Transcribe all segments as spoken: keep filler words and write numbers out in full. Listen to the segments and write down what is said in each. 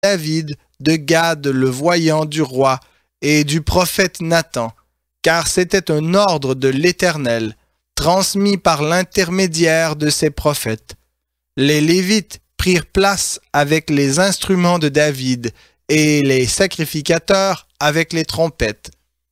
David, de Gad le voyant du roi et du prophète Nathan, car c'était un ordre de l'Éternel, transmis par l'intermédiaire de ses prophètes. Les Lévites prirent place avec les instruments de David et les sacrificateurs avec les trompettes.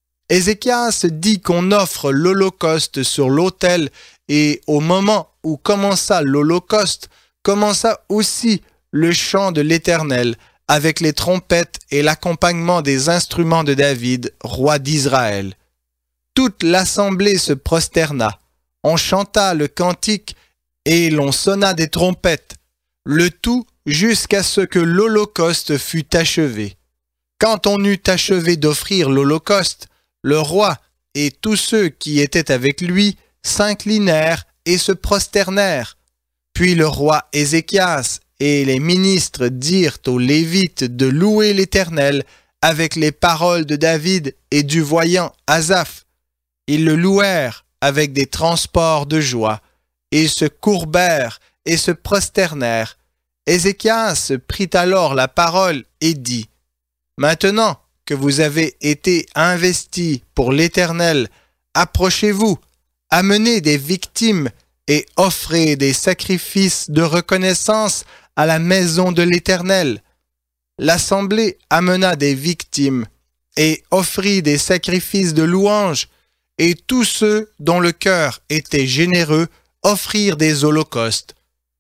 Ézéchias dit qu'on offre l'holocauste sur l'autel et au moment où commença l'holocauste, commença aussi le chant de l'Éternel avec les trompettes et l'accompagnement des instruments de David, roi d'Israël. Toute l'assemblée se prosterna. On chanta le cantique et l'on sonna des trompettes, le tout jusqu'à ce que l'holocauste fût achevé. Quand on eut achevé d'offrir l'holocauste, le roi et tous ceux qui étaient avec lui s'inclinèrent et se prosternèrent. Puis le roi Ézéchias et les ministres dirent aux Lévites de louer l'Éternel avec les paroles de David et du voyant Asaph. Ils le louèrent avec des transports de joie, et se courbèrent et se prosternèrent. Ézéchias prit alors la parole et dit, « Maintenant que vous avez été investis pour l'Éternel, approchez-vous, amenez des victimes et offrez des sacrifices de reconnaissance à la maison de l'Éternel. » L'assemblée amena des victimes et offrit des sacrifices de louange, et tous ceux dont le cœur était généreux offrirent des holocaustes.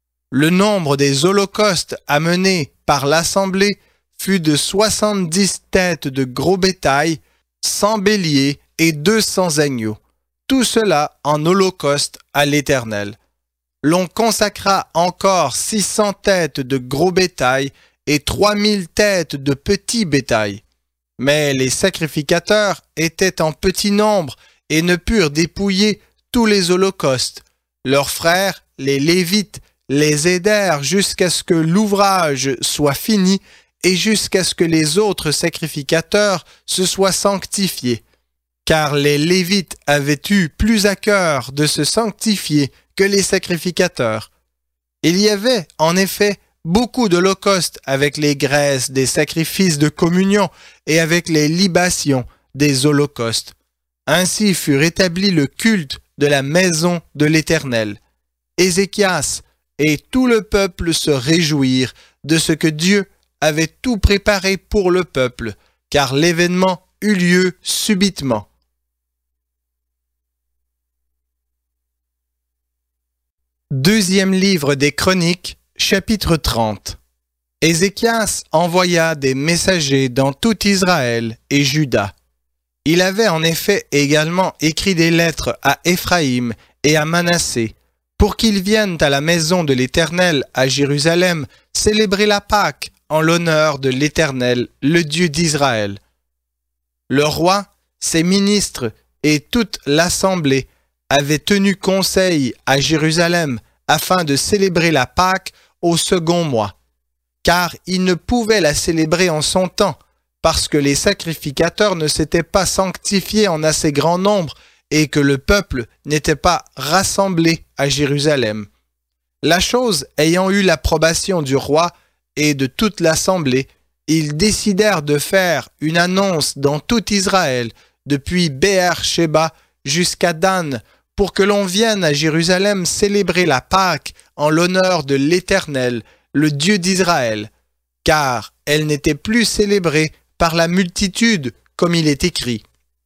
Le nombre des holocaustes amenés par l'assemblée fut de soixante-dix têtes de gros bétail, cent béliers et deux cents agneaux. Tout cela en holocauste à l'Éternel. L'on consacra encore six cents têtes de gros bétail et trois mille têtes de petit bétail. Mais les sacrificateurs étaient en petit nombre et ne purent dépouiller tous les holocaustes. Leurs frères, les Lévites, les aidèrent jusqu'à ce que l'ouvrage soit fini et jusqu'à ce que les autres sacrificateurs se soient sanctifiés. Car les Lévites avaient eu plus à cœur de se sanctifier que les sacrificateurs. Il y avait, en effet, beaucoup d'holocaustes avec les graisses des sacrifices de communion et avec les libations des holocaustes. Ainsi fut rétabli le culte de la maison de l'Éternel. Ézéchias et tout le peuple se réjouirent de ce que Dieu avait tout préparé pour le peuple, car l'événement eut lieu subitement. Deuxième livre des Chroniques, chapitre trente. Ézéchias envoya des messagers dans tout Israël et Juda. Il avait en effet également écrit des lettres à Éphraïm et à Manassé, pour qu'ils viennent à la maison de l'Éternel à Jérusalem célébrer la Pâque en l'honneur de l'Éternel, le Dieu d'Israël. Le roi, ses ministres et toute l'assemblée avaient tenu conseil à Jérusalem afin de célébrer la Pâque au second mois, car ils ne pouvaient la célébrer en son temps, parce que les sacrificateurs ne s'étaient pas sanctifiés en assez grand nombre et que le peuple n'était pas rassemblé à Jérusalem. La chose ayant eu l'approbation du roi et de toute l'assemblée, ils décidèrent de faire une annonce dans tout Israël, depuis Béer-Shéba jusqu'à Dan, pour que l'on vienne à Jérusalem célébrer la Pâque en l'honneur de l'Éternel, le Dieu d'Israël, car elle n'était plus célébrée par la multitude, comme il est écrit.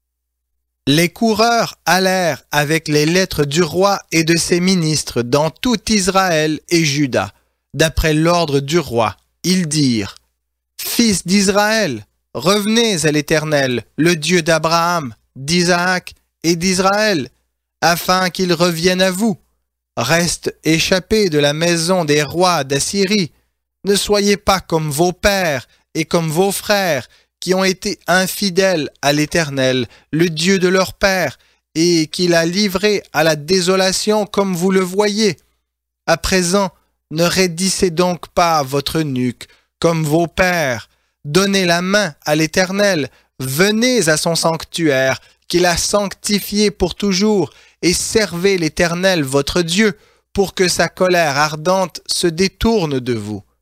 Les coureurs allèrent avec les lettres du roi et de ses ministres dans tout Israël et Juda. D'après l'ordre du roi, ils dirent, « Fils d'Israël, revenez à l'Éternel, le Dieu d'Abraham, d'Isaac et d'Israël, afin qu'il revienne à vous. Reste échappés de la maison des rois d'Assyrie. Ne soyez pas comme vos pères et comme vos frères, qui ont été infidèles à l'Éternel, le Dieu de leur père, et qu'il a livré à la désolation comme vous le voyez. À présent, ne raidissez donc pas votre nuque, comme vos pères. Donnez la main à l'Éternel, venez à son sanctuaire, qu'il a sanctifié pour toujours, et servez l'Éternel votre Dieu, pour que sa colère ardente se détourne de vous.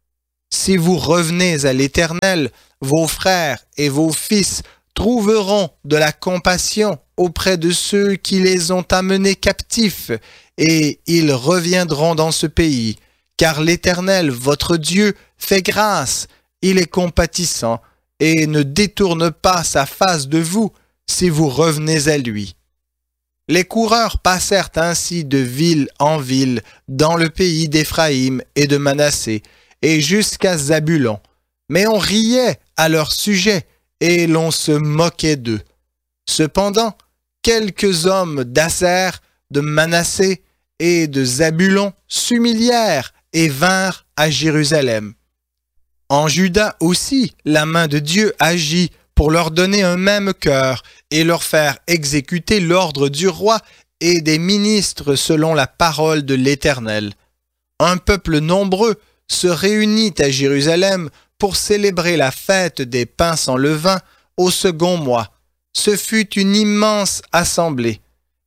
Si vous revenez à l'Éternel, vos frères et vos fils trouveront de la compassion auprès de ceux qui les ont amenés captifs, et ils reviendront dans ce pays. Car l'Éternel, votre Dieu, fait grâce, il est compatissant, et ne détourne pas sa face de vous si vous revenez à lui. Les coureurs passèrent ainsi de ville en ville dans le pays d'Éphraïm et de Manassé, et jusqu'à Zabulon. Mais on riait à leur sujet, et l'on se moquait d'eux. Cependant, quelques hommes d'Aser, de Manassé et de Zabulon s'humilièrent et vinrent à Jérusalem. En Juda aussi, la main de Dieu agit pour leur donner un même cœur et leur faire exécuter l'ordre du roi et des ministres selon la parole de l'Éternel. Un peuple nombreux se réunit à Jérusalem pour célébrer la fête des pains sans levain au second mois. Ce fut une immense assemblée.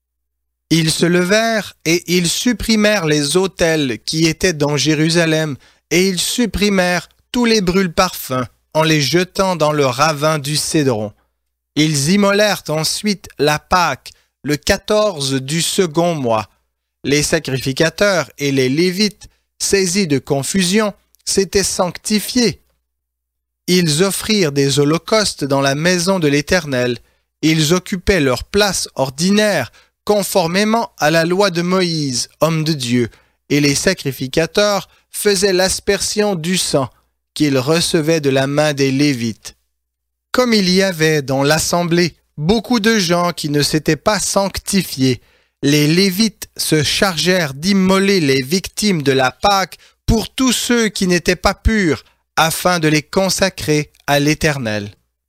Ils se levèrent et ils supprimèrent les autels qui étaient dans Jérusalem, et ils supprimèrent tous les brûle-parfums en les jetant dans le ravin du Cédron. Ils immolèrent ensuite la Pâque, le quatorze du second mois. Les sacrificateurs et les Lévites, saisis de confusion, s'étaient sanctifiés. Ils offrirent des holocaustes dans la maison de l'Éternel. Ils occupaient leur place ordinaire, conformément à la loi de Moïse, homme de Dieu, et les sacrificateurs faisaient l'aspersion du sang qu'ils recevaient de la main des Lévites. Comme il y avait dans l'assemblée beaucoup de gens qui ne s'étaient pas sanctifiés, les Lévites se chargèrent d'immoler les victimes de la Pâque pour tous ceux qui n'étaient pas purs, afin de les consacrer à l'Éternel.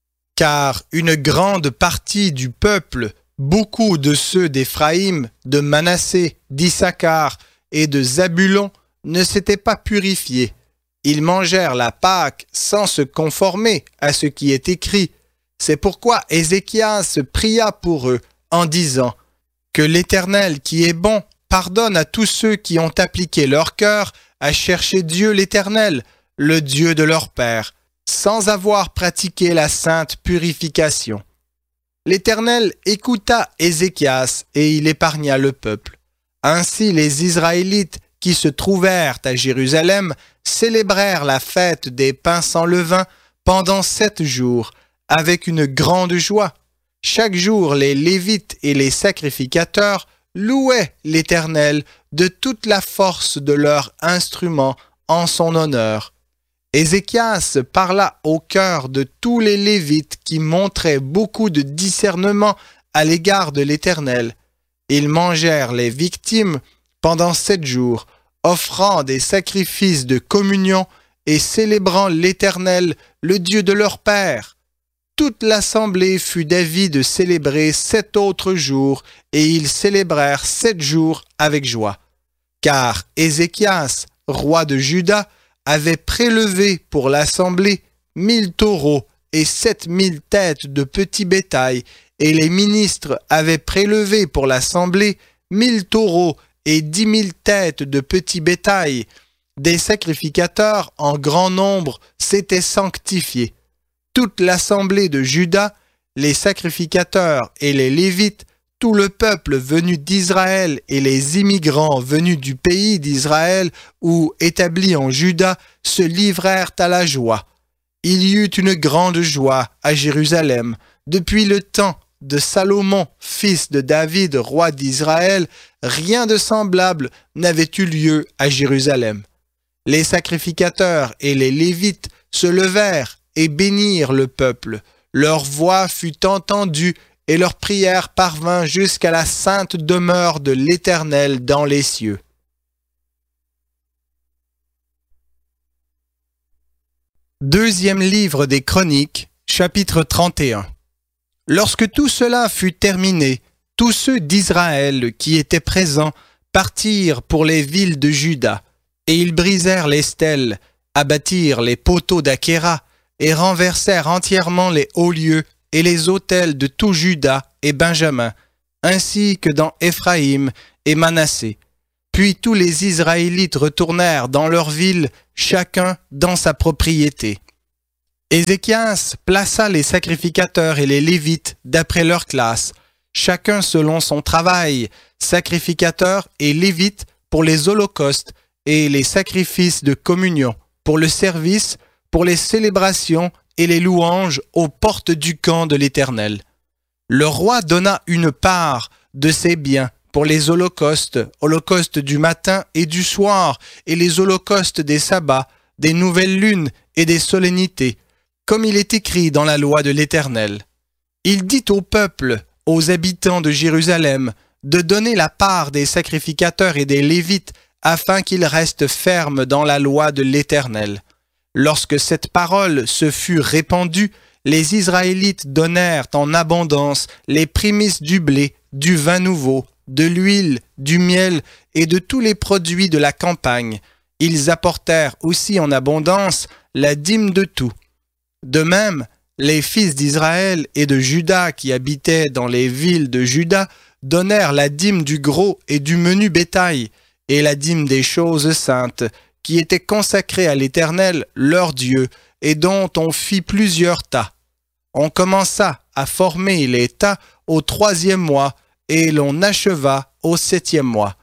Car une grande partie du peuple, beaucoup de ceux d'Éphraïm, de Manassé, d'Issachar et de Zabulon ne s'étaient pas purifiés. Ils mangèrent la Pâque sans se conformer à ce qui est écrit. C'est pourquoi Ézéchias pria pour eux en disant « Que l'Éternel qui est bon pardonne à tous ceux qui ont appliqué leur cœur à chercher Dieu l'Éternel, le Dieu de leur père, sans avoir pratiqué la sainte purification. » L'Éternel écouta Ézéchias et il épargna le peuple. Ainsi les Israélites qui se trouvèrent à Jérusalem célébrèrent la fête des pains sans levain pendant sept jours, avec une grande joie. Chaque jour, les Lévites et les sacrificateurs louaient l'Éternel de toute la force de leurs instruments en son honneur. Ézéchias parla au cœur de tous les Lévites qui montraient beaucoup de discernement à l'égard de l'Éternel. Ils mangèrent les victimes pendant sept jours, offrant des sacrifices de communion et célébrant l'Éternel, le Dieu de leur père. Toute l'assemblée fut d'avis de célébrer sept autres jours, et ils célébrèrent sept jours avec joie. Car Ézéchias, roi de Juda, avait prélevé pour l'assemblée mille taureaux et sept mille têtes de petit bétail, et les ministres avaient prélevé pour l'assemblée mille taureaux et dix mille têtes de petit bétail. Des sacrificateurs en grand nombre s'étaient sanctifiés. Toute l'assemblée de Juda, les sacrificateurs et les Lévites, tout le peuple venu d'Israël et les immigrants venus du pays d'Israël ou établis en Juda se livrèrent à la joie. Il y eut une grande joie à Jérusalem. Depuis le temps de Salomon, fils de David, roi d'Israël, rien de semblable n'avait eu lieu à Jérusalem. Les sacrificateurs et les Lévites se levèrent et bénirent le peuple. Leur voix fut entendue et leur prière parvint jusqu'à la sainte demeure de l'Éternel dans les cieux. Deuxième livre des Chroniques, chapitre trente et un. Lorsque tout cela fut terminé, tous ceux d'Israël qui étaient présents partirent pour les villes de Juda, et ils brisèrent les stèles, abattirent les poteaux d'Achéra, et renversèrent entièrement les hauts lieux et les autels de tout Juda et Benjamin, ainsi que dans Éphraïm et Manassé. Puis tous les Israélites retournèrent dans leur ville, chacun dans sa propriété. Ézéchias plaça les sacrificateurs et les Lévites d'après leur classe, chacun selon son travail, sacrificateurs et Lévites pour les holocaustes et les sacrifices de communion, pour le service, pour les célébrations et les louanges aux portes du camp de l'Éternel. Le roi donna une part de ses biens pour les holocaustes, holocaustes du matin et du soir, et les holocaustes des sabbats, des nouvelles lunes et des solennités, comme il est écrit dans la loi de l'Éternel. Il dit au peuple, aux habitants de Jérusalem, de donner la part des sacrificateurs et des Lévites, afin qu'ils restent fermes dans la loi de l'Éternel. Lorsque cette parole se fut répandue, les Israélites donnèrent en abondance les prémices du blé, du vin nouveau, de l'huile, du miel et de tous les produits de la campagne. Ils apportèrent aussi en abondance la dîme de tout. De même, les fils d'Israël et de Juda qui habitaient dans les villes de Juda donnèrent la dîme du gros et du menu bétail et la dîme des choses saintes qui étaient consacrées à l'Éternel, leur Dieu, et dont on fit plusieurs tas. On commença à former les tas au troisième mois, et l'on acheva au septième mois.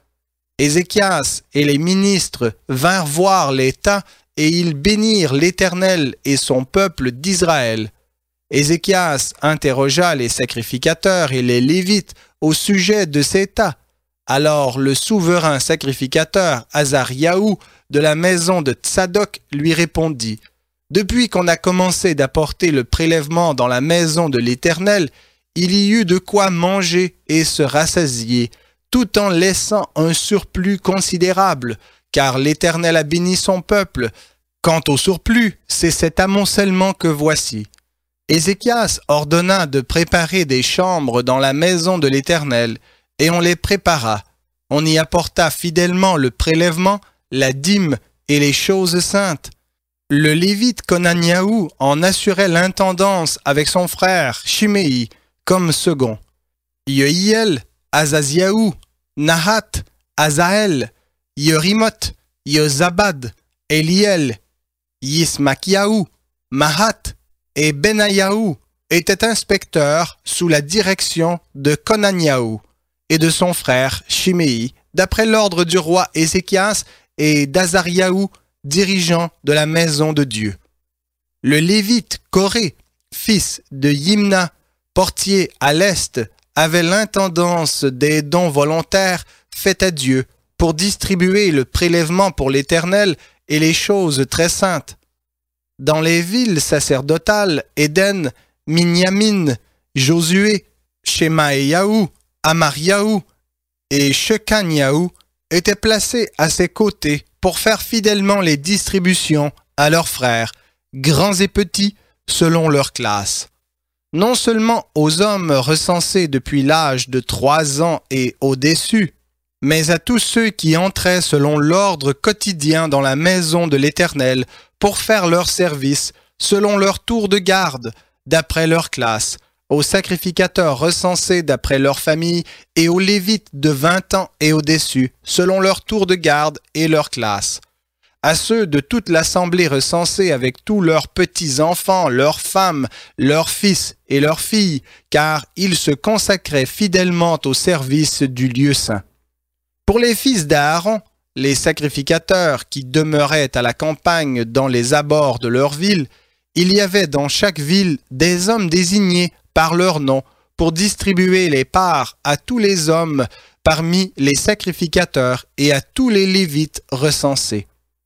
Ézéchias et les ministres vinrent voir les tas, et ils bénirent l'Éternel et son peuple d'Israël. Ézéchias interrogea les sacrificateurs et les Lévites au sujet de ces tas. Alors le souverain sacrificateur Azariahu de la maison de Tsadok lui répondit: « Depuis qu'on a commencé d'apporter le prélèvement dans la maison de l'Éternel, il y eut de quoi manger et se rassasier, tout en laissant un surplus considérable, car l'Éternel a béni son peuple. Quant au surplus, c'est cet amoncellement que voici. » Ézéchias ordonna de préparer des chambres dans la maison de l'Éternel, et on les prépara. On y apporta fidèlement le prélèvement, la dîme et les choses saintes. Le Lévite Conaniahu en assurait l'intendance avec son frère Shimei comme second. Yehiel, Azaziahu, Nahat, Azaël, Yerimoth, Yozabad, Eliel, Yismakiahu, Mahat et Benayahu étaient inspecteurs sous la direction de Conaniahu et de son frère Shimei, d'après l'ordre du roi Ézéchias et d'Azariahu, dirigeant de la maison de Dieu. Le Lévite Coré, fils de Yimna, portier à l'est, avait l'intendance des dons volontaires faits à Dieu pour distribuer le prélèvement pour l'Éternel et les choses très saintes. Dans les villes sacerdotales, Éden, Minyamin, Josué, Shemaïahu, Amariahu et Shekaniahu étaient placés à ses côtés pour faire fidèlement les distributions à leurs frères, grands et petits, selon leur classe. Non seulement aux hommes recensés depuis l'âge de trois ans et au-dessus, mais à tous ceux qui entraient selon l'ordre quotidien dans la maison de l'Éternel pour faire leur service, selon leur tour de garde, d'après leur classe, aux sacrificateurs recensés d'après leur famille et aux Lévites de vingt ans et au-dessus, selon leur tour de garde et leur classe. À ceux de toute l'assemblée recensée avec tous leurs petits-enfants, leurs femmes, leurs fils et leurs filles, car ils se consacraient fidèlement au service du lieu saint. Pour les fils d'Aaron, les sacrificateurs qui demeuraient à la campagne dans les abords de leur ville, il y avait dans chaque ville des hommes désignés par leur nom pour distribuer les parts à tous les hommes parmi les sacrificateurs et à tous les Lévites recensés.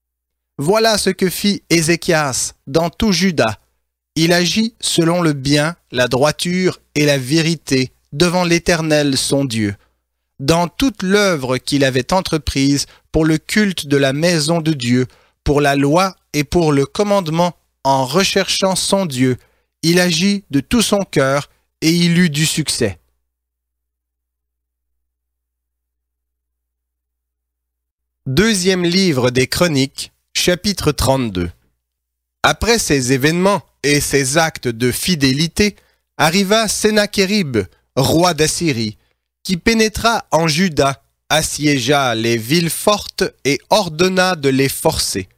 Voilà ce que fit Ézéchias dans tout Juda. Il agit selon le bien, la droiture et la vérité devant l'Éternel son Dieu, dans toute l'œuvre qu'il avait entreprise pour le culte de la maison de Dieu, pour la loi et pour le commandement en recherchant son Dieu. Il agit de tout son cœur et il eut du succès. Deuxième livre des Chroniques, chapitre trente-deux. Après ces événements et ces actes de fidélité, arriva Sennachérib, roi d'Assyrie, qui pénétra en Juda assiégea les villes fortes et ordonna de les forcer.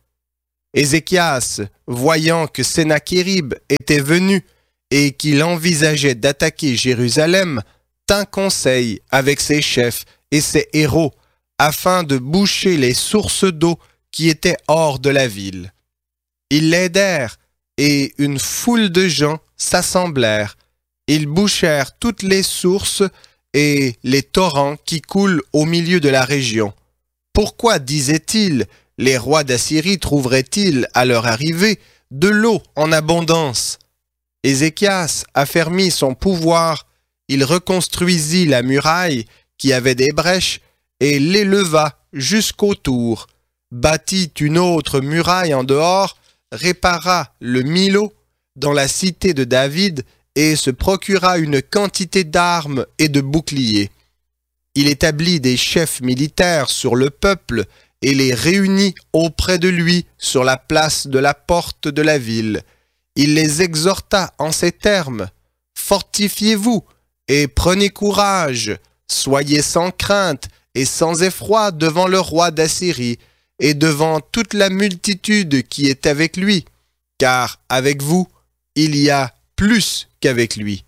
Ézéchias, voyant que Sennachérib était venu et qu'il envisageait d'attaquer Jérusalem, tint conseil avec ses chefs et ses héros afin de boucher les sources d'eau qui étaient hors de la ville. Ils l'aidèrent et une foule de gens s'assemblèrent. Ils bouchèrent toutes les sources et les torrents qui coulent au milieu de la région. Pourquoi, disaient-ils, les rois d'Assyrie trouveraient-ils à leur arrivée de l'eau en abondance? Ézéchias affermit son pouvoir, il reconstruisit la muraille qui avait des brèches et l'éleva jusqu'au tour, bâtit une autre muraille en dehors, répara le Milo dans la cité de David et se procura une quantité d'armes et de boucliers. Il établit des chefs militaires sur le peuple et les réunit auprès de lui sur la place de la porte de la ville. Il les exhorta en ces termes: « Fortifiez-vous et prenez courage, soyez sans crainte et sans effroi devant le roi d'Assyrie et devant toute la multitude qui est avec lui, car avec vous, il y a plus qu'avec lui.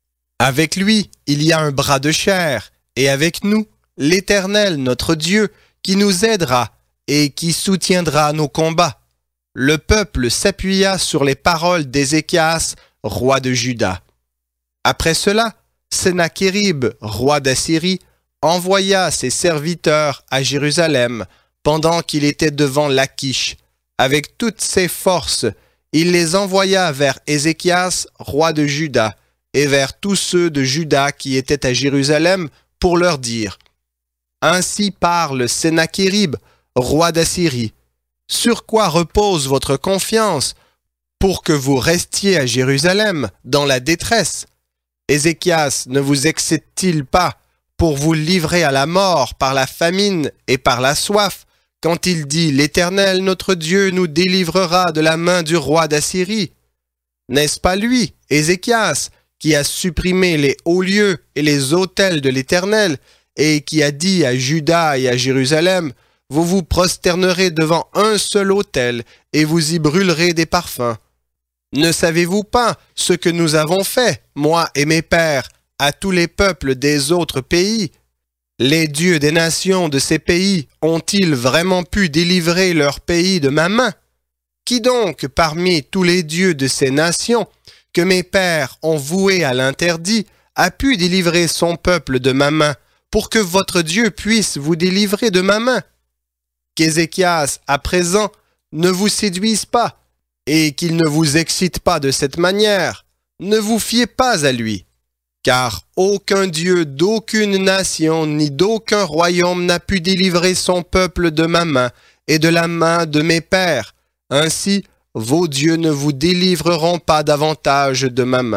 Avec lui, il y a un bras de chair, et avec nous, l'Éternel, notre Dieu, qui nous aidera et qui soutiendra nos combats. » Le peuple s'appuya sur les paroles d'Ézéchias, roi de Juda. Après cela, Sennachérib, roi d'Assyrie, envoya ses serviteurs à Jérusalem pendant qu'il était devant Lachish. Avec toutes ses forces, il les envoya vers Ézéchias, roi de Juda, et vers tous ceux de Juda qui étaient à Jérusalem pour leur dire: « Ainsi parle Sennachérib, roi d'Assyrie. Sur quoi repose votre confiance pour que vous restiez à Jérusalem dans la détresse? Ézéchias ne vous excite-t-il pas pour vous livrer à la mort par la famine et par la soif, quand il dit: l'Éternel notre Dieu nous délivrera de la main du roi d'Assyrie? N'est-ce pas lui, Ézéchias, qui a supprimé les hauts lieux et les autels de l'Éternel, et qui a dit à Juda et à Jérusalem: vous vous prosternerez devant un seul autel, et vous y brûlerez des parfums? Ne savez-vous pas ce que nous avons fait, moi et mes pères, à tous les peuples des autres pays? Les dieux des nations de ces pays ont-ils vraiment pu délivrer leur pays de ma main? Qui donc, parmi tous les dieux de ces nations, que mes pères ont voués à l'interdit, a pu délivrer son peuple de ma main, pour que votre Dieu puisse vous délivrer de ma main? Qu'Ézéchias, à présent, ne vous séduise pas, et qu'il ne vous excite pas de cette manière. Ne vous fiez pas à lui, car aucun Dieu d'aucune nation ni d'aucun royaume n'a pu délivrer son peuple de ma main et de la main de mes pères. Ainsi, vos dieux ne vous délivreront pas davantage de ma main. »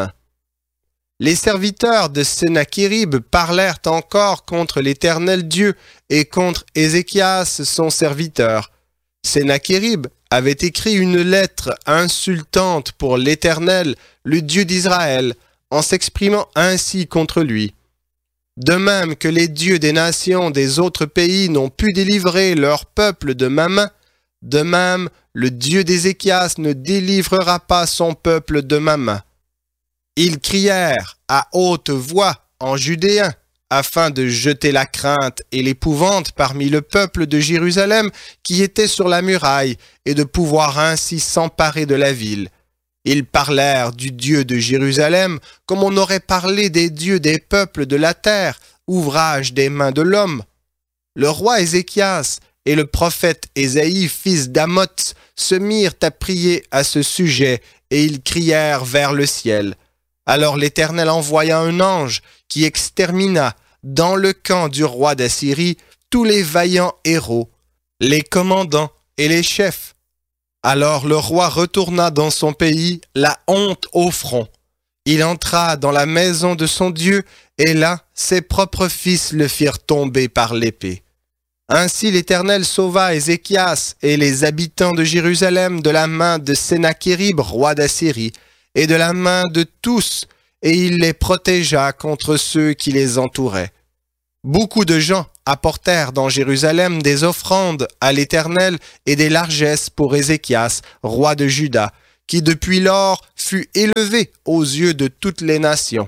Les serviteurs de Sennachérib parlèrent encore contre l'Éternel Dieu et contre Ézéchias son serviteur. Sennachérib avait écrit une lettre insultante pour l'Éternel, le Dieu d'Israël, en s'exprimant ainsi contre lui. De même que les dieux des nations des autres pays n'ont pu délivrer leur peuple de ma main, de même le Dieu d'Ézéchias ne délivrera pas son peuple de ma main. Ils crièrent à haute voix en judéen, afin de jeter la crainte et l'épouvante parmi le peuple de Jérusalem qui était sur la muraille, et de pouvoir ainsi s'emparer de la ville. Ils parlèrent du Dieu de Jérusalem comme on aurait parlé des dieux des peuples de la terre, ouvrage des mains de l'homme. Le roi Ézéchias et le prophète Ésaïe, fils d'Amoth, se mirent à prier à ce sujet, et ils crièrent vers le ciel. Alors l'Éternel envoya un ange qui extermina dans le camp du roi d'Assyrie tous les vaillants héros, les commandants et les chefs. Alors le roi retourna dans son pays, la honte au front. Il entra dans la maison de son Dieu, et là, ses propres fils le firent tomber par l'épée. Ainsi l'Éternel sauva Ézéchias et les habitants de Jérusalem de la main de Sennachérib, roi d'Assyrie, et de la main de tous, et il les protégea contre ceux qui les entouraient. Beaucoup de gens apportèrent dans Jérusalem des offrandes à l'Éternel et des largesses pour Ézéchias, roi de Juda, qui depuis lors fut élevé aux yeux de toutes les nations.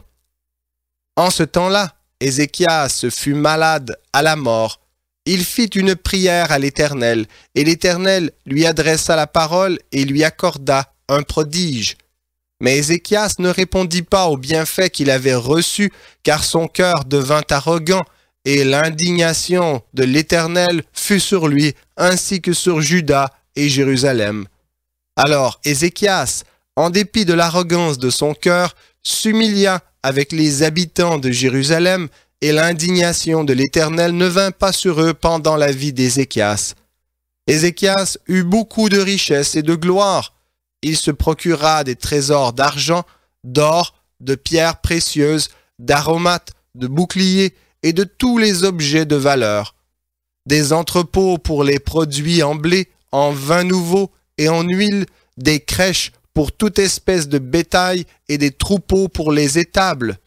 En ce temps-là, Ézéchias fut malade à la mort. Il fit une prière à l'Éternel, et l'Éternel lui adressa la parole et lui accorda un prodige. Mais Ézéchias ne répondit pas aux bienfaits qu'il avait reçus, car son cœur devint arrogant, et l'indignation de l'Éternel fut sur lui, ainsi que sur Juda et Jérusalem. Alors Ézéchias, en dépit de l'arrogance de son cœur, s'humilia avec les habitants de Jérusalem, et l'indignation de l'Éternel ne vint pas sur eux pendant la vie d'Ézéchias. Ézéchias eut beaucoup de richesses et de gloire. Il se procura des trésors d'argent, d'or, de pierres précieuses, d'aromates, de boucliers et de tous les objets de valeur. Des entrepôts pour les produits en blé, en vin nouveau et en huile, des crèches pour toute espèce de bétail et des troupeaux pour les étables.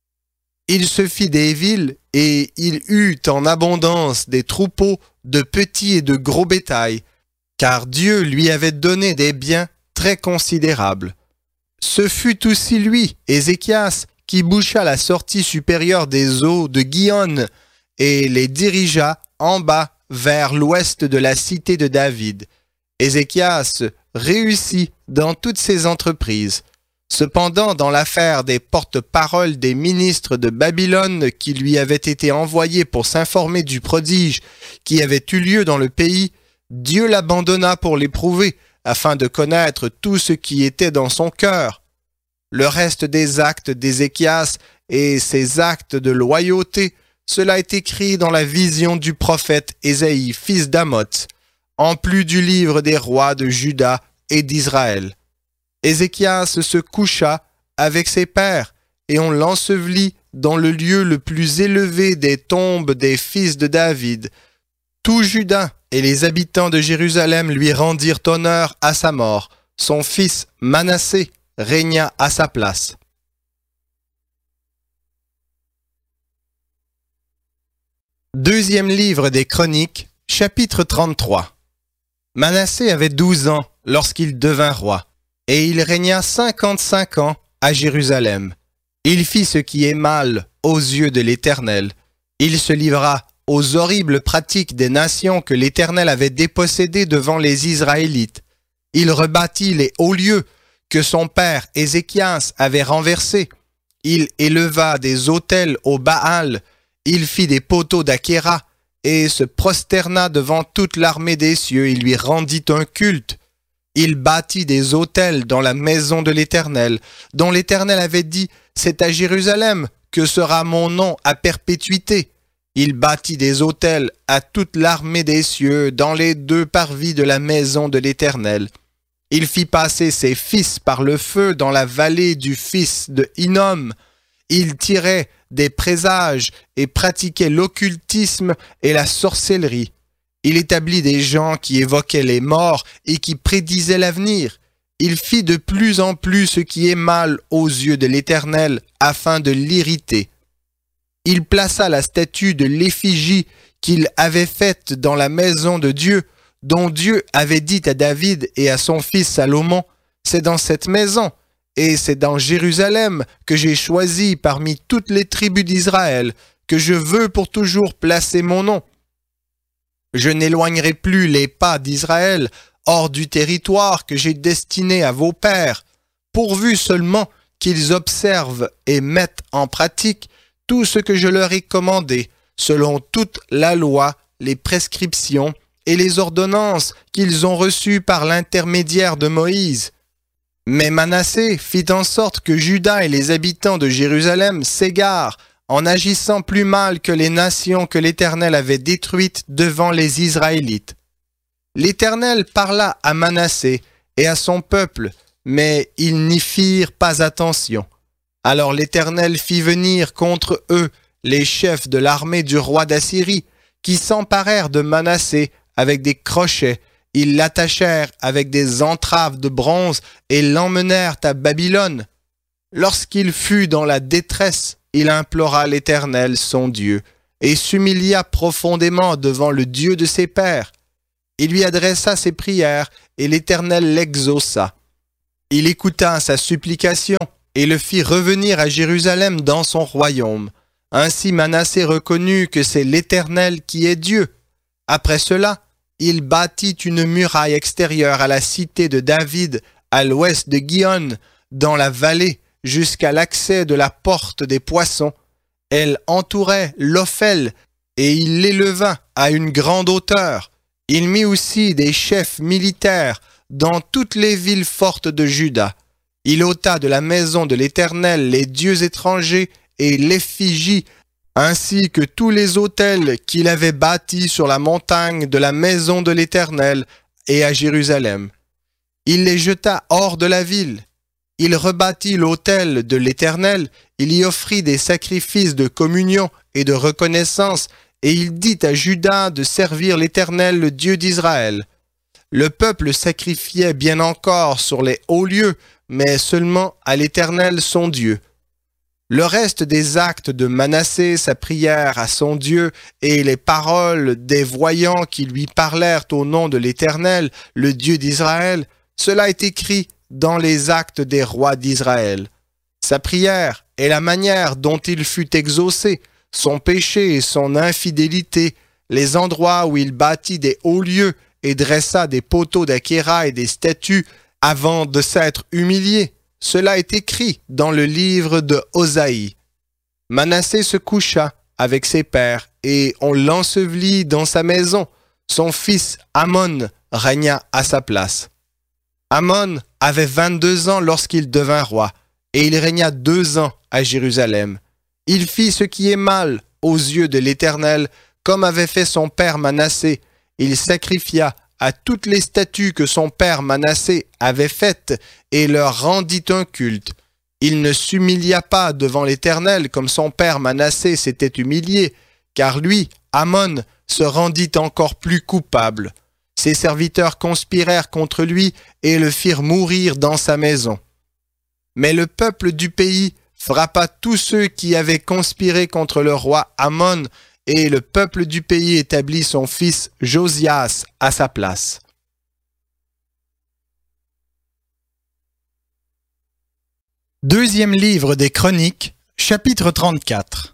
Il se fit des villes et il eut en abondance des troupeaux de petits et de gros bétail, car Dieu lui avait donné des biens très considérables. Ce fut aussi lui, Ézéchias, qui boucha la sortie supérieure des eaux de Gihon et les dirigea en bas vers l'ouest de la cité de David. Ézéchias réussit dans toutes ses entreprises. Cependant, dans l'affaire des porte-paroles des ministres de Babylone qui lui avaient été envoyés pour s'informer du prodige qui avait eu lieu dans le pays, Dieu l'abandonna pour l'éprouver, afin de connaître tout ce qui était dans son cœur. Le reste des actes d'Ézéchias et ses actes de loyauté, cela est écrit dans la vision du prophète Ésaïe, fils d'Amoth, en plus du livre des rois de Juda et d'Israël. Ézéchias se coucha avec ses pères, et on l'ensevelit dans le lieu le plus élevé des tombes des fils de David. Tout Juda et les habitants de Jérusalem lui rendirent honneur à sa mort. Son fils Manassé régna à sa place. Deuxième livre des Chroniques, chapitre trente-trois. Manassé avait douze ans lorsqu'il devint roi, et il régna cinquante-cinq ans à Jérusalem. Il fit ce qui est mal aux yeux de l'Éternel. Il se livra aux horribles pratiques des nations que l'Éternel avait dépossédées devant les Israélites. Il rebâtit les hauts lieux que son père Ézéchias avait renversés. Il éleva des autels au Baal. Il fit des poteaux d'Achéra et se prosterna devant toute l'armée des cieux. Il lui rendit un culte. Il bâtit des autels dans la maison de l'Éternel, dont l'Éternel avait dit « C'est à Jérusalem que sera mon nom à perpétuité ». Il bâtit des autels à toute l'armée des cieux dans les deux parvis de la maison de l'Éternel. Il fit passer ses fils par le feu dans la vallée du fils de Hinnom. Il tirait des présages et pratiquait l'occultisme et la sorcellerie. Il établit des gens qui évoquaient les morts et qui prédisaient l'avenir. Il fit de plus en plus ce qui est mal aux yeux de l'Éternel afin de l'irriter. Il plaça la statue de l'effigie qu'il avait faite dans la maison de Dieu, dont Dieu avait dit à David et à son fils Salomon, « C'est dans cette maison et c'est dans Jérusalem que j'ai choisi parmi toutes les tribus d'Israël, que je veux pour toujours placer mon nom. Je n'éloignerai plus les pas d'Israël hors du territoire que j'ai destiné à vos pères, pourvu seulement qu'ils observent et mettent en pratique tout ce que je leur ai commandé, selon toute la loi, les prescriptions et les ordonnances qu'ils ont reçues par l'intermédiaire de Moïse. Mais Manassé fit en sorte que Juda et les habitants de Jérusalem s'égarent en agissant plus mal que les nations que l'Éternel avait détruites devant les Israélites. L'Éternel parla à Manassé et à son peuple, mais ils n'y firent pas attention. Alors l'Éternel fit venir contre eux les chefs de l'armée du roi d'Assyrie, qui s'emparèrent de Manassé avec des crochets. Ils l'attachèrent avec des entraves de bronze et l'emmenèrent à Babylone. Lorsqu'il fut dans la détresse, il implora l'Éternel, son Dieu. et s'humilia profondément devant le Dieu de ses pères. Il lui adressa ses prières, et l'Éternel l'exauça. Il écouta sa supplication, et le fit revenir à Jérusalem dans son royaume. Ainsi Manassé reconnut que c'est l'Éternel qui est Dieu. Après cela, il bâtit une muraille extérieure à la cité de David, à l'ouest de Gihon, dans la vallée, jusqu'à l'accès de la porte des poissons. Elle entourait l'Ophel, et il l'éleva à une grande hauteur. Il mit aussi des chefs militaires dans toutes les villes fortes de Juda. Il ôta de la maison de l'Éternel les dieux étrangers et l'effigie, ainsi que tous les autels qu'il avait bâtis sur la montagne de la maison de l'Éternel et à Jérusalem. Il les jeta hors de la ville. Il rebâtit l'autel de l'Éternel, il y offrit des sacrifices de communion et de reconnaissance, et il dit à Juda de servir l'Éternel, le Dieu d'Israël. Le peuple sacrifiait bien encore sur les hauts lieux, mais seulement à l'Éternel son Dieu. Le reste des actes de Manassé, sa prière à son Dieu et les paroles des voyants qui lui parlèrent au nom de l'Éternel, le Dieu d'Israël, cela est écrit dans les actes des rois d'Israël. Sa prière et la manière dont il fut exaucé, son péché et son infidélité, les endroits où il bâtit des hauts lieux et dressa des poteaux d'Achéra et des statues avant de s'être humilié, cela est écrit dans le livre de Osaïe. Manassé se coucha avec ses pères et on l'ensevelit dans sa maison. Son fils Amon régna à sa place. Amon avait vingt-deux ans lorsqu'il devint roi, et il régna deux ans à Jérusalem. Il fit ce qui est mal aux yeux de l'Éternel, comme avait fait son père Manassé. Il sacrifia à toutes les statues que son père Manassé avait faites et leur rendit un culte. Il ne s'humilia pas devant l'Éternel comme son père Manassé s'était humilié, car lui, Amon, se rendit encore plus coupable. Ses serviteurs conspirèrent contre lui et le firent mourir dans sa maison. Mais le peuple du pays frappa tous ceux qui avaient conspiré contre le roi Amon, et le peuple du pays établit son fils Josias à sa place. Deuxième livre des Chroniques, chapitre trente-quatre.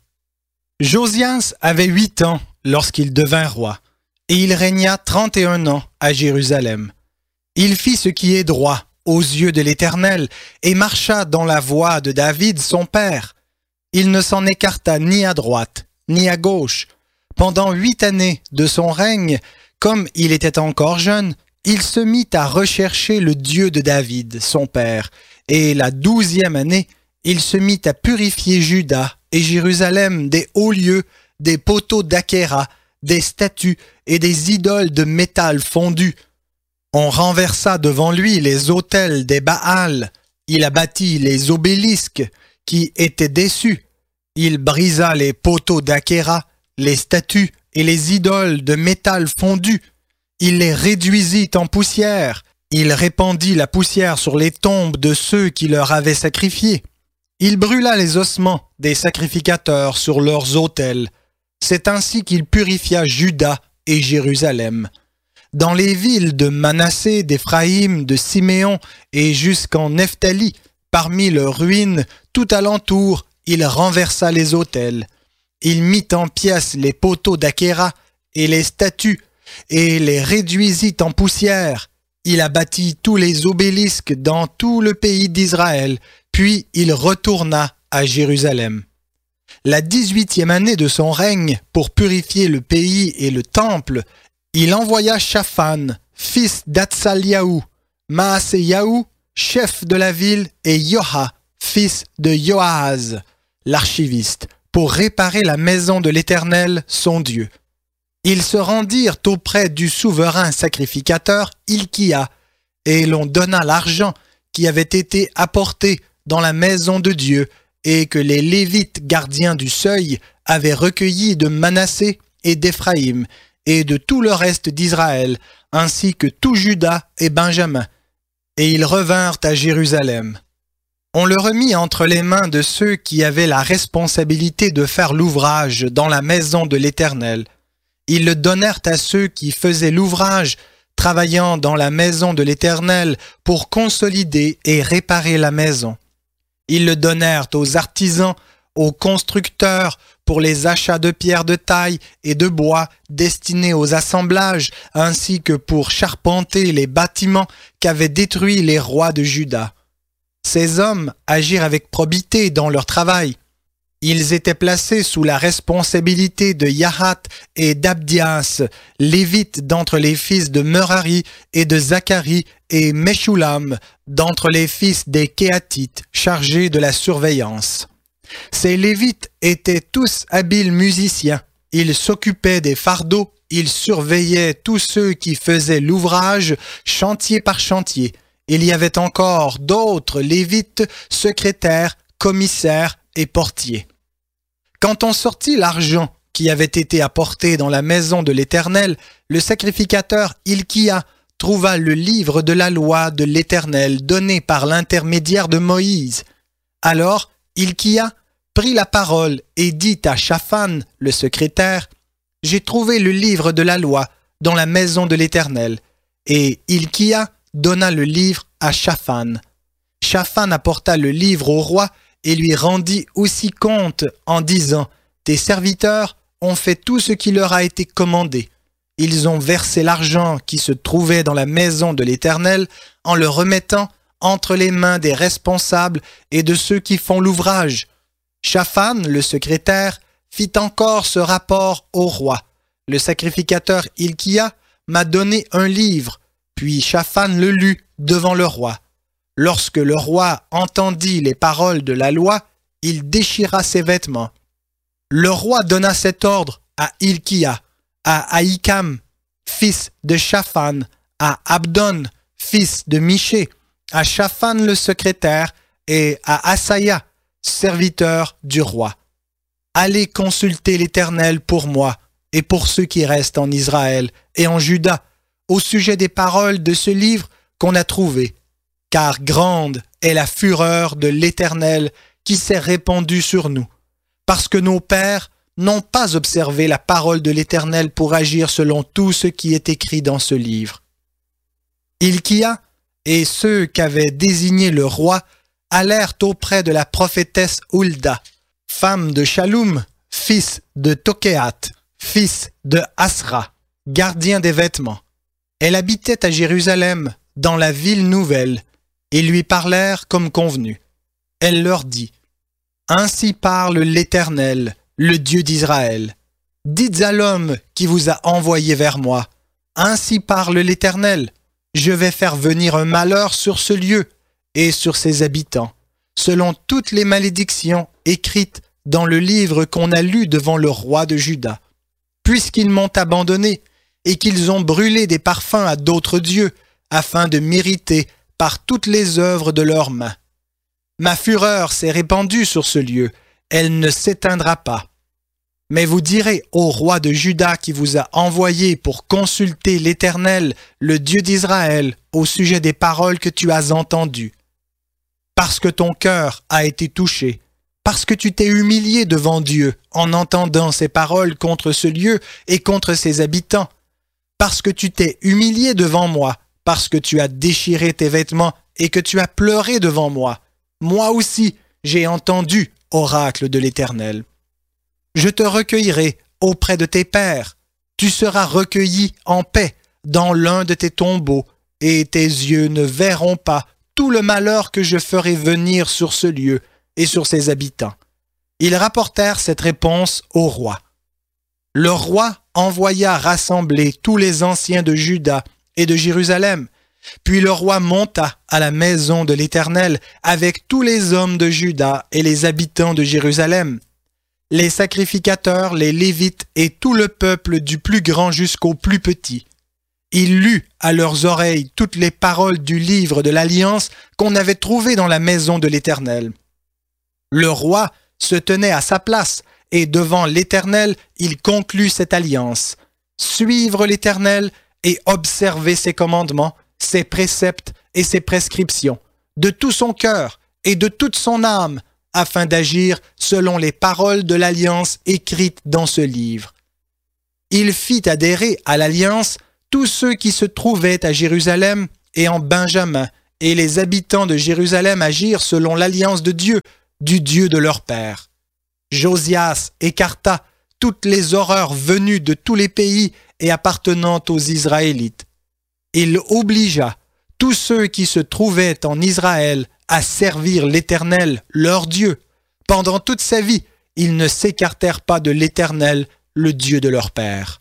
Josias avait huit ans lorsqu'il devint roi, et il régna trente et un ans à Jérusalem. Il fit ce qui est droit aux yeux de l'Éternel, et marcha dans la voie de David son père. Il ne s'en écarta ni à droite, ni à gauche. Pendant huit années de son règne, comme il était encore jeune, il se mit à rechercher le Dieu de David, son père, et la douzième année, il se mit à purifier Juda et Jérusalem des hauts lieux, des poteaux d'Achéra, des statues et des idoles de métal fondu. On renversa devant lui les autels des Baals. Il abattit les obélisques qui étaient dessus. Il brisa les poteaux d'Achéra, les statues et les idoles de métal fondu. Il les réduisit en poussière. Il répandit la poussière sur les tombes de ceux qui leur avaient sacrifié. Il brûla les ossements des sacrificateurs sur leurs autels. C'est ainsi qu'il purifia Juda et Jérusalem. Dans les villes de Manassé, d'Éphraïm, de Siméon et jusqu'en Nephtali, parmi leurs ruines, tout alentour, il renversa les autels. Il mit en pièces les poteaux d'Achéra et les statues, et les réduisit en poussière. Il abattit tous les obélisques dans tout le pays d'Israël, puis il retourna à Jérusalem. La dix-huitième année de son règne, pour purifier le pays et le temple, il envoya Shaphan, fils d'Atsaliaou, Maaseyahu, chef de la ville, et Yoha, fils de Yoahaz, l'archiviste, pour réparer la maison de l'Éternel, son Dieu. Ils se rendirent auprès du souverain sacrificateur Hilkia, et l'on donna l'argent qui avait été apporté dans la maison de Dieu, et que les Lévites gardiens du seuil avaient recueilli de Manassé et d'Éphraïm, et de tout le reste d'Israël, ainsi que tout Juda et Benjamin. Et ils revinrent à Jérusalem. On le remit entre les mains de ceux qui avaient la responsabilité de faire l'ouvrage dans la maison de l'Éternel. Ils le donnèrent à ceux qui faisaient l'ouvrage, travaillant dans la maison de l'Éternel pour consolider et réparer la maison. Ils le donnèrent aux artisans, aux constructeurs, pour les achats de pierres de taille et de bois destinés aux assemblages, ainsi que pour charpenter les bâtiments qu'avaient détruits les rois de Juda. Ces hommes agirent avec probité dans leur travail. Ils étaient placés sous la responsabilité de Yahath et d'Abdias, lévites d'entre les fils de Merari et de Zacharie et Meshulam d'entre les fils des Kéatites, chargés de la surveillance. Ces Lévites étaient tous habiles musiciens. Ils s'occupaient des fardeaux, ils surveillaient tous ceux qui faisaient l'ouvrage, chantier par chantier. Il y avait encore d'autres Lévites, secrétaires, commissaires et portiers. Quand on sortit l'argent qui avait été apporté dans la maison de l'Éternel, le sacrificateur Hilkia trouva le livre de la loi de l'Éternel donné par l'intermédiaire de Moïse. Alors Hilkia prit la parole et dit à Shaphan, le secrétaire, « J'ai trouvé le livre de la loi dans la maison de l'Éternel. » Et Hilkia donna le livre à Shaphan. Shaphan apporta le livre au roi et lui rendit aussi compte en disant, « Tes serviteurs ont fait tout ce qui leur a été commandé. Ils ont versé l'argent qui se trouvait dans la maison de l'Éternel en le remettant entre les mains des responsables et de ceux qui font l'ouvrage. » Shaphan, le secrétaire, fit encore ce rapport au roi. Le sacrificateur Hilkia m'a donné un livre, puis Shaphan le lut devant le roi. Lorsque le roi entendit les paroles de la loi, il déchira ses vêtements. Le roi donna cet ordre à Hilkia, à Ahikam, fils de Shaphan, à Abdon, fils de Miché, à Shaphan le secrétaire et à Asaya, serviteur du roi. Allez consulter l'Éternel pour moi et pour ceux qui restent en Israël et en Juda au sujet des paroles de ce livre qu'on a trouvé, car grande est la fureur de l'Éternel qui s'est répandue sur nous, parce que nos pères n'ont pas observé la parole de l'Éternel pour agir selon tout ce qui est écrit dans ce livre. Hilkia et ceux qu'avait désigné le roi allèrent auprès de la prophétesse Hulda, femme de Shallum, fils de Tokéat, fils de Asra, gardien des vêtements. Elle habitait à Jérusalem, dans la ville nouvelle, et lui parlèrent comme convenu. Elle leur dit, « Ainsi parle l'Éternel, le Dieu d'Israël. Dites à l'homme qui vous a envoyé vers moi, « Ainsi parle l'Éternel, je vais faire venir un malheur sur ce lieu, et sur ses habitants, selon toutes les malédictions écrites dans le livre qu'on a lu devant le roi de Juda, puisqu'ils m'ont abandonné et qu'ils ont brûlé des parfums à d'autres dieux, afin de mériter par toutes les œuvres de leurs mains. Ma fureur s'est répandue sur ce lieu, elle ne s'éteindra pas. Mais vous direz au roi de Juda qui vous a envoyé pour consulter l'Éternel, le Dieu d'Israël, au sujet des paroles que tu as entendues. Parce que ton cœur a été touché, parce que tu t'es humilié devant Dieu en entendant ces paroles contre ce lieu et contre ses habitants, parce que tu t'es humilié devant moi, parce que tu as déchiré tes vêtements et que tu as pleuré devant moi. Moi aussi, j'ai entendu, oracle de l'Éternel. Je te recueillerai auprès de tes pères. Tu seras recueilli en paix dans l'un de tes tombeaux, et tes yeux ne verront pas tout le malheur que je ferai venir sur ce lieu et sur ses habitants. » Ils rapportèrent cette réponse au roi. Le roi envoya rassembler tous les anciens de Juda et de Jérusalem. Puis le roi monta à la maison de l'Éternel avec tous les hommes de Juda et les habitants de Jérusalem. Les sacrificateurs, les Lévites et tout le peuple du plus grand jusqu'au plus petit. Il lut à leurs oreilles toutes les paroles du livre de l'Alliance qu'on avait trouvé dans la maison de l'Éternel. Le roi se tenait à sa place et devant l'Éternel, il conclut cette alliance. Suivre l'Éternel et observer ses commandements, ses préceptes et ses prescriptions, de tout son cœur et de toute son âme, afin d'agir selon les paroles de l'alliance écrites dans ce livre. Il fit adhérer à l'alliance tous ceux qui se trouvaient à Jérusalem et en Benjamin, et les habitants de Jérusalem agirent selon l'alliance de Dieu, du Dieu de leur père. Josias écarta toutes les horreurs venues de tous les pays et appartenant aux Israélites. Il obligea tous ceux qui se trouvaient en Israël à servir l'Éternel, leur Dieu. Pendant toute sa vie, ils ne s'écartèrent pas de l'Éternel, le Dieu de leur père.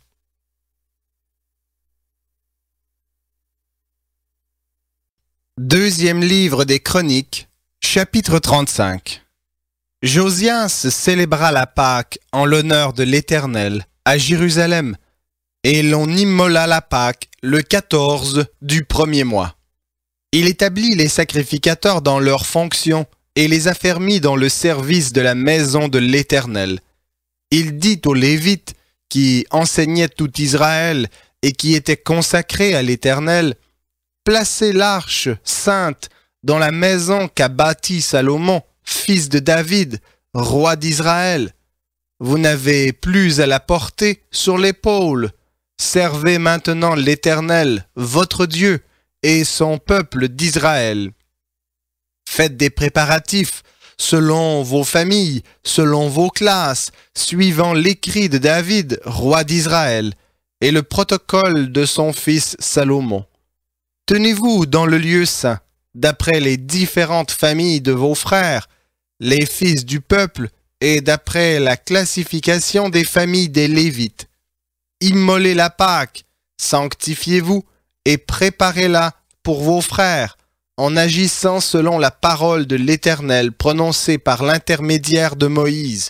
Deuxième livre des Chroniques, chapitre trente-cinq. Josias célébra la Pâque en l'honneur de l'Éternel à Jérusalem, et l'on immola la Pâque le quatorze du premier mois. Il établit les sacrificateurs dans leurs fonctions et les affermit dans le service de la maison de l'Éternel. Il dit aux Lévites, qui enseignaient tout Israël et qui étaient consacrés à l'Éternel, « Placez l'arche sainte dans la maison qu'a bâtie Salomon, fils de David, roi d'Israël. Vous n'avez plus à la porter sur l'épaule. Servez maintenant l'Éternel, votre Dieu, et son peuple d'Israël. Faites des préparatifs selon vos familles, selon vos classes, suivant l'écrit de David, roi d'Israël, et le protocole de son fils Salomon. Tenez-vous dans le lieu saint, d'après les différentes familles de vos frères, les fils du peuple, et d'après la classification des familles des Lévites. Immolez la Pâque, sanctifiez-vous, et préparez-la pour vos frères, en agissant selon la parole de l'Éternel prononcée par l'intermédiaire de Moïse.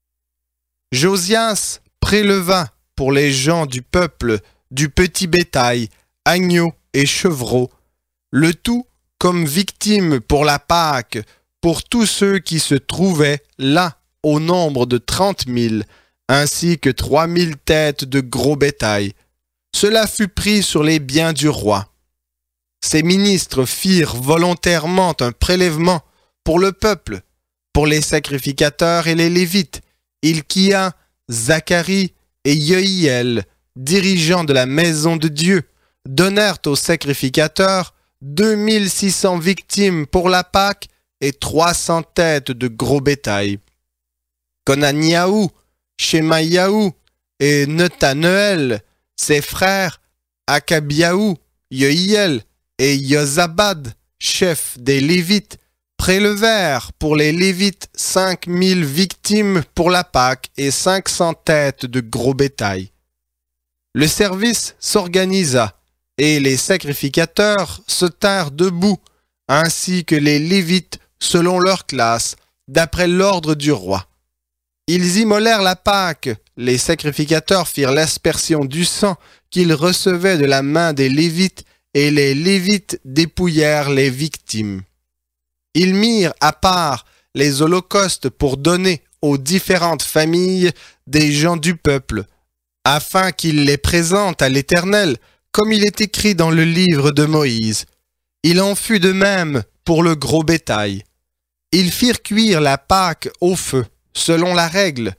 Josias préleva pour les gens du peuple du petit bétail, agneaux et chevreaux, le tout comme victime pour la Pâque, pour tous ceux qui se trouvaient là au nombre de trente mille, ainsi que trois mille têtes de gros bétail. Cela fut pris sur les biens du roi. Ces ministres firent volontairement un prélèvement pour le peuple, pour les sacrificateurs et les Lévites, Hilkia, Zacharie et Yehiel, dirigeants de la maison de Dieu, donnèrent aux sacrificateurs deux mille six cents victimes pour la Pâque et trois cents têtes de gros bétail. Conaniahu, Shemaïahu et Nethaneël, ses frères, Akabiahu, Yehiel et Yozabad, chefs des Lévites, prélevèrent pour les Lévites cinq mille victimes pour la Pâque et cinq cents têtes de gros bétail. Le service s'organisa et les sacrificateurs se tinrent debout, ainsi que les Lévites selon leur classe, d'après l'ordre du roi. Ils immolèrent la Pâque, les sacrificateurs firent l'aspersion du sang qu'ils recevaient de la main des Lévites, et les Lévites dépouillèrent les victimes. Ils mirent à part les holocaustes pour donner aux différentes familles des gens du peuple, afin qu'ils les présentent à l'Éternel, comme il est écrit dans le livre de Moïse. Il en fut de même pour le gros bétail. Ils firent cuire la Pâque au feu, selon la règle,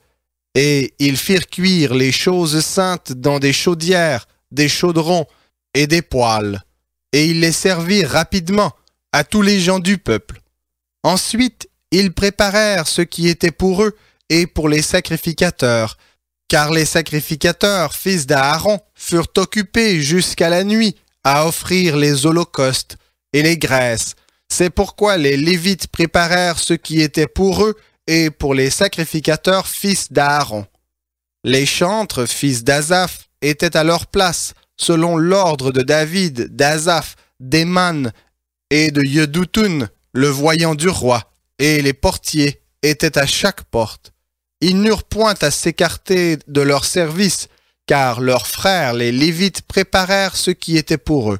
et ils firent cuire les choses saintes dans des chaudières, des chaudrons et des poêles, et ils les servirent rapidement à tous les gens du peuple. Ensuite, ils préparèrent ce qui était pour eux et pour les sacrificateurs, car les sacrificateurs, fils d'Aaron, furent occupés jusqu'à la nuit à offrir les holocaustes et les graisses. C'est pourquoi les Lévites préparèrent ce qui était pour eux et pour les sacrificateurs, fils d'Aaron. Les chantres, fils d'Azaph, étaient à leur place, selon l'ordre de David, d'Azaph, d'Éman et de Yedutun, le voyant du roi, et les portiers étaient à chaque porte. Ils n'eurent point à s'écarter de leur service, car leurs frères, les Lévites, préparèrent ce qui était pour eux.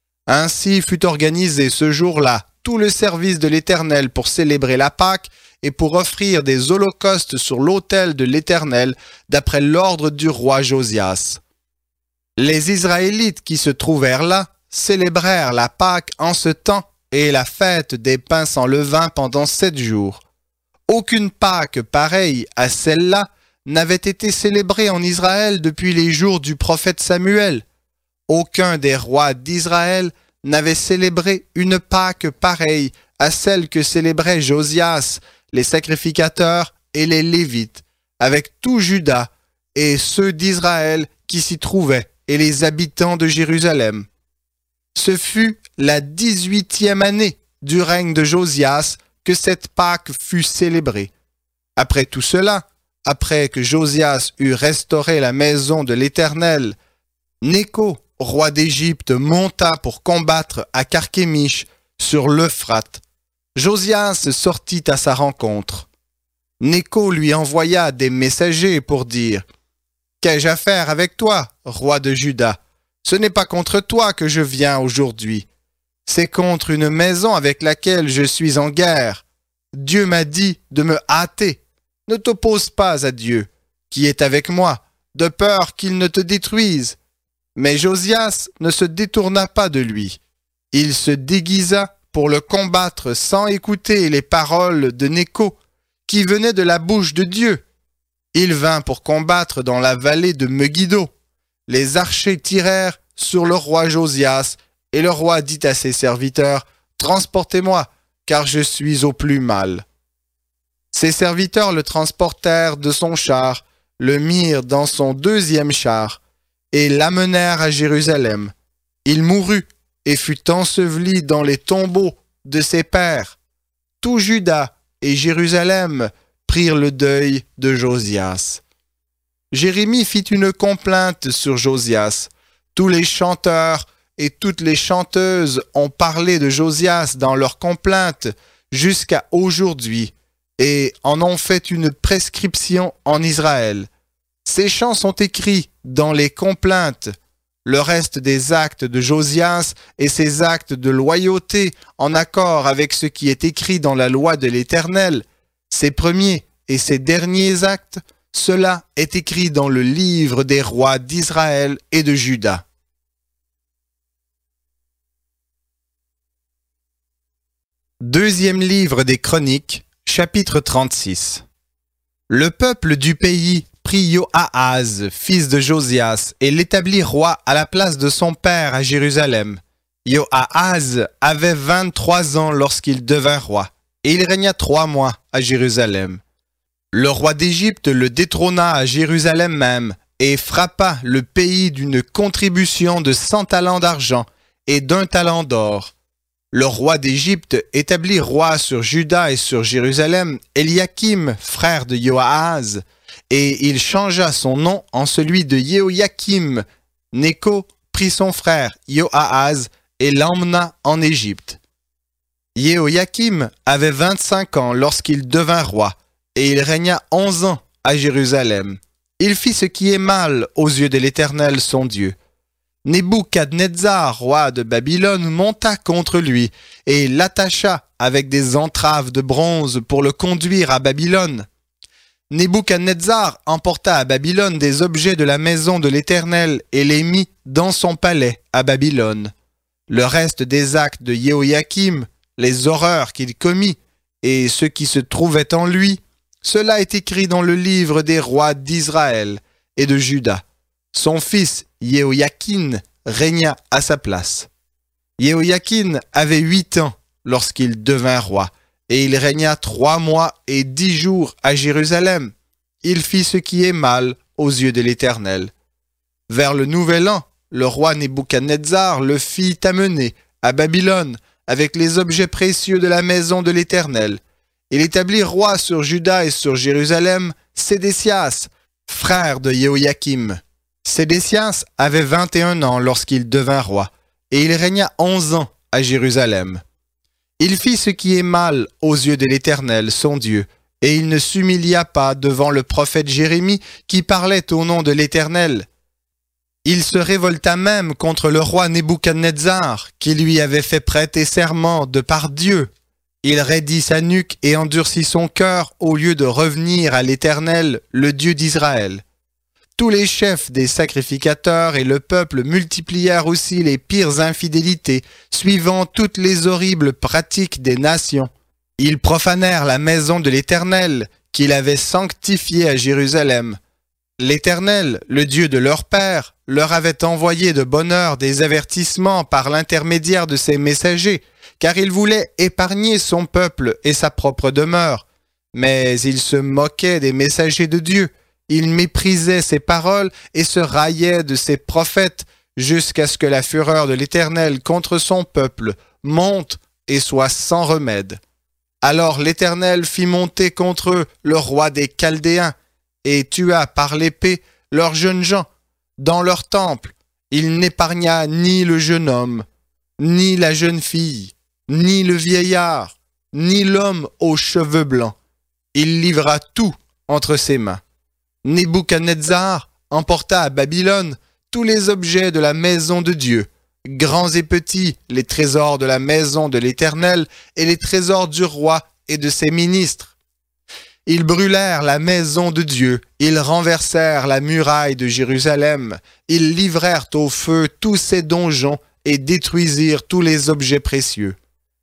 Ainsi fut organisé ce jour-là tout le service de l'Éternel pour célébrer la Pâque et pour offrir des holocaustes sur l'autel de l'Éternel, d'après l'ordre du roi Josias. Les Israélites qui se trouvèrent là célébrèrent la Pâque en ce temps et la fête des pains sans levain pendant sept jours. Aucune Pâque pareille à celle-là n'avait été célébrée en Israël depuis les jours du prophète Samuel. Aucun des rois d'Israël n'avait célébré une Pâque pareille à celle que célébraient Josias, les sacrificateurs et les Lévites, avec tout Juda et ceux d'Israël qui s'y trouvaient et les habitants de Jérusalem. Ce fut la dix-huitième année du règne de Josias que cette Pâque fut célébrée. Après tout cela, après que Josias eut restauré la maison de l'Éternel, Nécho, roi d'Égypte, monta pour combattre à Carchemish sur l'Euphrate. Josias sortit à sa rencontre. Nécho lui envoya des messagers pour dire « Qu'ai-je à faire avec toi, roi de Juda? Ce n'est pas contre toi que je viens aujourd'hui. C'est contre une maison avec laquelle je suis en guerre. Dieu m'a dit de me hâter. Ne t'oppose pas à Dieu, qui est avec moi, de peur qu'il ne te détruise. » Mais Josias ne se détourna pas de lui. Il se déguisa pour le combattre sans écouter les paroles de Nécho, qui venaient de la bouche de Dieu. Il vint pour combattre dans la vallée de Megiddo. Les archers tirèrent sur le roi Josias, et le roi dit à ses serviteurs, « Transportez-moi, car je suis au plus mal. » Ses serviteurs le transportèrent de son char, le mirent dans son deuxième char, et l'amenèrent à Jérusalem. Il mourut et fut enseveli dans les tombeaux de ses pères. Tout Juda et Jérusalem prirent le deuil de Josias. Jérémie fit une complainte sur Josias. Tous les chanteurs et toutes les chanteuses ont parlé de Josias dans leurs complaintes jusqu'à aujourd'hui et en ont fait une prescription en Israël. Ces chants sont écrits dans les complaintes. Le reste des actes de Josias et ses actes de loyauté en accord avec ce qui est écrit dans la loi de l'Éternel, ses premiers et ses derniers actes, cela est écrit dans le livre des rois d'Israël et de Juda. Deuxième livre des Chroniques, chapitre trente-six. Le peuple du pays prit Joahaz, fils de Josias, et l'établit roi à la place de son père à Jérusalem. Joahaz avait vingt-trois ans lorsqu'il devint roi, et il régna trois mois à Jérusalem. Le roi d'Égypte le détrôna à Jérusalem même, et frappa le pays d'une contribution de cent talents d'argent et d'un talent d'or. Le roi d'Égypte établit roi sur Juda et sur Jérusalem Eliakim, frère de Joahaz, et il changea son nom en celui de Jéhoïakim. Nécho prit son frère Joahaz et l'emmena en Égypte. Jéhoïakim avait vingt-cinq ans lorsqu'il devint roi, et il régna onze ans à Jérusalem. Il fit ce qui est mal aux yeux de l'Éternel son Dieu. Nebuchadnezzar, roi de Babylone, monta contre lui et l'attacha avec des entraves de bronze pour le conduire à Babylone. Nebuchadnezzar emporta à Babylone des objets de la maison de l'Éternel et les mit dans son palais à Babylone. Le reste des actes de Jéhoïakim, les horreurs qu'il commit et ce qui se trouvait en lui, cela est écrit dans le livre des rois d'Israël et de Juda. Son fils Jéhoïakin régna à sa place. Jéhoïakin avait huit ans lorsqu'il devint roi, et il régna trois mois et dix jours à Jérusalem. Il fit ce qui est mal aux yeux de l'Éternel. Vers le nouvel an, le roi Nebuchadnezzar le fit amener à Babylone avec les objets précieux de la maison de l'Éternel. Il établit roi sur Juda et sur Jérusalem Sédécias, frère de Jéhoïakim. Sédécias avait vingt et un ans lorsqu'il devint roi, et il régna onze ans à Jérusalem. Il fit ce qui est mal aux yeux de l'Éternel, son Dieu, et il ne s'humilia pas devant le prophète Jérémie qui parlait au nom de l'Éternel. Il se révolta même contre le roi Nebuchadnezzar, qui lui avait fait prêter serment de par Dieu. Il raidit sa nuque et endurcit son cœur au lieu de revenir à l'Éternel, le Dieu d'Israël. tous les chefs des sacrificateurs et le peuple multiplièrent aussi les pires infidélités, suivant toutes les horribles pratiques des nations. Ils profanèrent la maison de l'Éternel, qu'il avait sanctifiée à Jérusalem. L'Éternel, le Dieu de leur père, leur avait envoyé de bonne heure des avertissements par l'intermédiaire de ses messagers, car il voulait épargner son peuple et sa propre demeure. Mais ils se moquaient des messagers de Dieu. Ils méprisaient ses paroles et se raillaient de ses prophètes, jusqu'à ce que la fureur de l'Éternel contre son peuple monte et soit sans remède. Alors l'Éternel fit monter contre eux le roi des Chaldéens, et tua par l'épée leurs jeunes gens. Dans leur temple, il n'épargna ni le jeune homme, ni la jeune fille, ni le vieillard, ni l'homme aux cheveux blancs. Il livra tout entre ses mains. Nebuchadnezzar emporta à Babylone tous les objets de la maison de Dieu, grands et petits, les trésors de la maison de l'Éternel et les trésors du roi et de ses ministres. Ils brûlèrent la maison de Dieu, ils renversèrent la muraille de Jérusalem, ils livrèrent au feu tous ses donjons et détruisirent tous les objets précieux.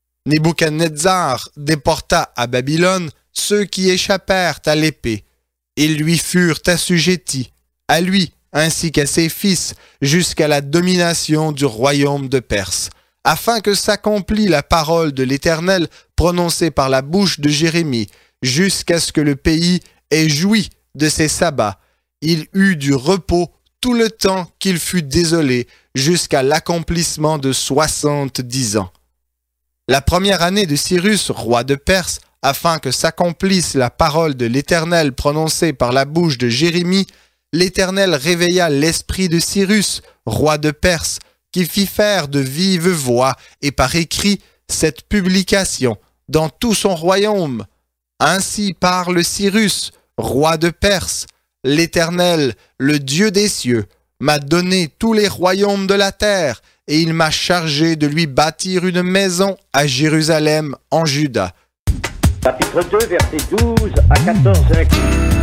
Nebuchadnezzar déporta à Babylone ceux qui échappèrent à l'épée. Ils lui furent assujettis, à lui ainsi qu'à ses fils, jusqu'à la domination du royaume de Perse, afin que s'accomplît la parole de l'Éternel prononcée par la bouche de Jérémie, jusqu'à ce que le pays ait joui de ses sabbats. Il eut du repos tout le temps qu'il fut désolé, jusqu'à l'accomplissement de soixante-dix ans. La première année de Cyrus, roi de Perse, afin que s'accomplisse la parole de l'Éternel prononcée par la bouche de Jérémie, l'Éternel réveilla l'esprit de Cyrus, roi de Perse, qui fit faire de vive voix et par écrit cette publication dans tout son royaume. Ainsi parle Cyrus, roi de Perse, l'Éternel, le Dieu des cieux, m'a donné tous les royaumes de la terre, et il m'a chargé de lui bâtir une maison à Jérusalem en Juda. Chapitre deux, versets douze à quatorze.